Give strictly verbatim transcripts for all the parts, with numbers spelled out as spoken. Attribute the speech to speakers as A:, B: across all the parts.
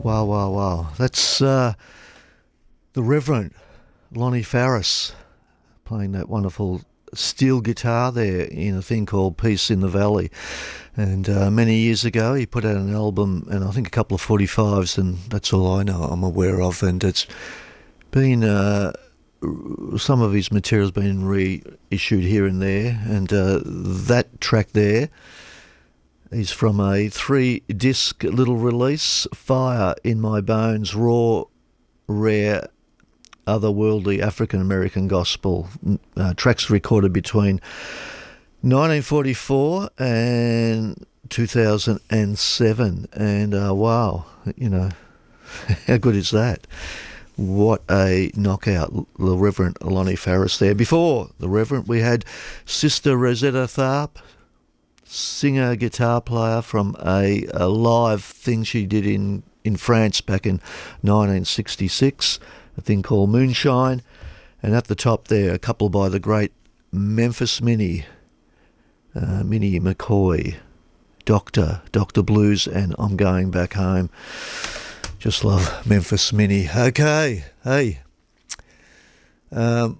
A: Wow, wow, wow. That's uh, the Reverend Lonnie Farris playing that wonderful steel guitar there in a thing called Peace in the Valley. And uh, many years ago he put out an album, and I think a couple of forty-fives, and that's all I know, I'm aware of. And it's been, uh, some of his material's been reissued here and there, and uh, that track there is from a three-disc little release, Fire in My Bones, raw, rare, otherworldly African-American gospel. Uh, tracks recorded between nineteen forty-four and two thousand seven. And uh, wow, you know, how good is that? What a knockout, the Reverend Lonnie Farris there. Before the Reverend, we had Sister Rosetta Tharpe, singer, guitar player from a, a live thing she did in, in France back in nineteen sixty-six, a thing called Moonshine. And at the top there, a couple by the great Memphis Minnie, uh, Minnie McCoy, Doctor, Doctor Blues, and I'm Going Back Home. Just love Memphis Minnie. Okay, hey. Um,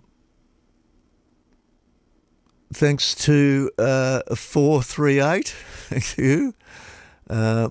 A: thanks to uh, four three eight, thank you. Uh,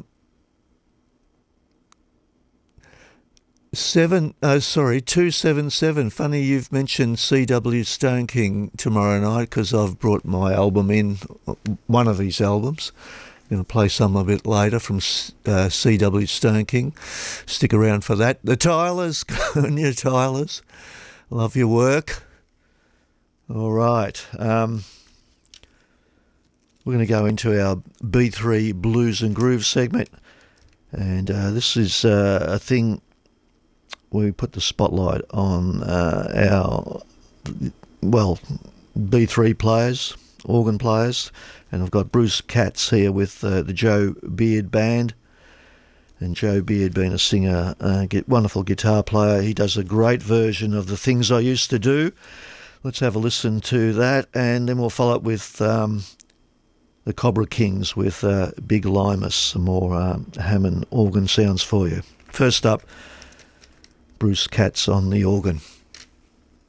A: Seven, oh sorry, two seven seven. Funny you've mentioned C W Stone King tomorrow night, because I've brought my album in, one of his albums. I'm going to play some a bit later from uh, C W Stone King. Stick around for that. The Tylers, your Tylers, love your work. All right, um, we're going to go into our B three Blues and Groove segment, and uh, this is uh, a thing. We put the spotlight on uh, our, well, B three players, organ players, and I've got Bruce Katz here with uh, the Joe Beard Band. And Joe Beard being a singer, uh, get, wonderful guitar player, he does a great version of The Things I Used to Do. Let's have a listen to that, and then we'll follow up with um, the Cobra Kings with uh, Big Limus, some more um, Hammond organ sounds for you. First up, Bruce Katz on the organ.